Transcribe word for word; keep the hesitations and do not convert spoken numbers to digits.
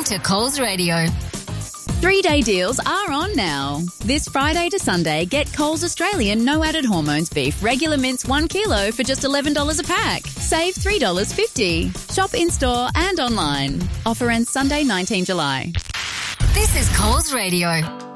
to Coles Radio. Three-day deals are on now. This Friday to Sunday, get Coles Australian no added hormones beef regular mince one kilo for just eleven dollars a pack. Save three dollars fifty. Shop in-store and online. Offer ends Sunday, nineteenth of July. This is Coles Radio.